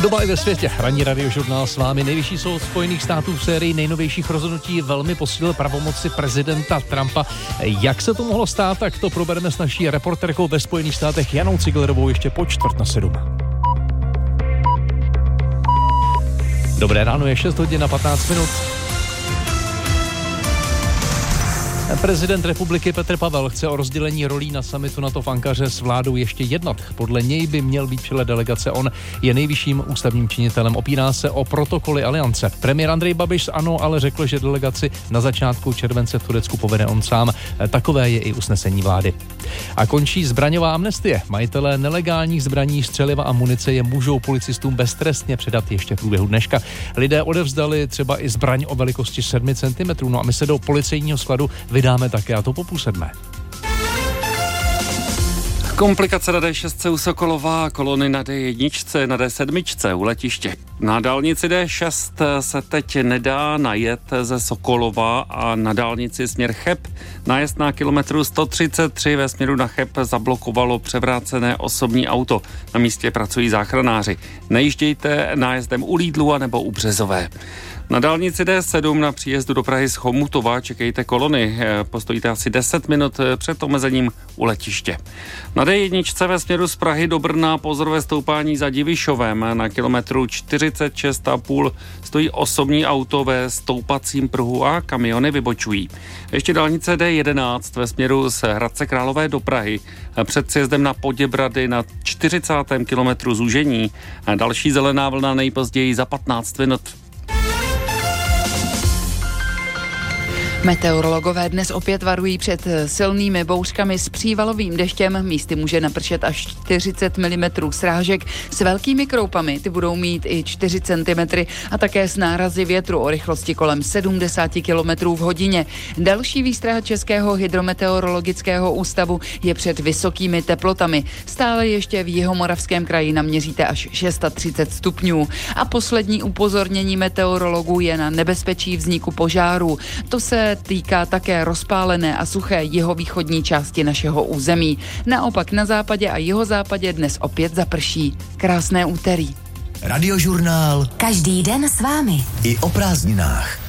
Doma i ve světě. Ranní radiožurnál s vámi. Nejvyšší soud Spojených států v sérii nejnovějších rozhodnutí velmi posílil pravomoci prezidenta Trumpa. Jak se to mohlo stát, tak to probereme s naší reporterkou ve Spojených státech Janou Ciglerovou ještě po 6:45. Dobré ráno, je 6 hodin a 15 minut. Prezident republiky Petr Pavel chce o rozdělení rolí na summitu NATO v Ankaře s vládou ještě jednat. Podle něj by měl být v čele delegace on, je nejvyšším ústavním činitelem, opírá se o protokoly aliance. Premiér Andrej Babiš z ANO ale řekl, že delegaci na začátku července v Turecku povede on sám. Takové je i usnesení vlády. A končí zbraňová amnestie. Majitelé nelegálních zbraní, střeliva a munice je můžou policistům beztrestně předat ještě v průběhu dneška. Lidé odevzdali třeba i zbraň o velikosti 7 cm. No a my se do policejního skladu vydáme také, a to po 6:30. Komplikace na D6 u Sokolova, kolony na D1, na D7 u letiště. Na dálnici D6 se teď nedá najet ze Sokolova a na dálnici směr Cheb nájezd na kilometru 133 ve směru na Cheb zablokovalo převrácené osobní auto. Na místě pracují záchranáři. Nejíždějte nájezdem u Lidlu a nebo u Březové. Na dálnici D7 na příjezdu do Prahy z Chomutova čekejte kolony. Postojíte asi 10 minut před omezením u letiště. Na D1 ve směru z Prahy do Brna pozorové stoupání za Divišovem. Na kilometru 46,5 stojí osobní auto ve stoupacím pruhu a kamiony vybočují. Ještě dálnice D11 ve směru z Hradce Králové do Prahy. Před sjezdem na Poděbrady na 40. kilometru zúžení. Další zelená vlna nejpozději za 15 minut. Meteorologové dnes opět varují před silnými bouřkami s přívalovým deštěm. Místy může napršet až 40 mm srážek s velkými kroupami. Ty budou mít i 4 cm a také s nárazy větru o rychlosti kolem 70 km v hodině. Další výstraha Českého hydrometeorologického ústavu je před vysokými teplotami. Stále ještě v Jihomoravském kraji naměříte až 630 stupňů. A poslední upozornění meteorologů je na nebezpečí vzniku požárů. To se týká také rozpálené a suché jihovýchodní části našeho území. Naopak na západě a jihozápadě dnes opět zaprší. Krásné úterý. Radiožurnál. Každý den s vámi. I o prázdninách.